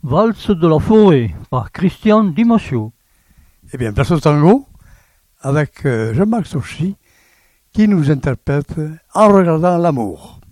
Valse de la forêt par Christian Dimasio. Eh bien, place au tango avec Jean-Marc Sauchy qui nous interprète En regardant l'amour.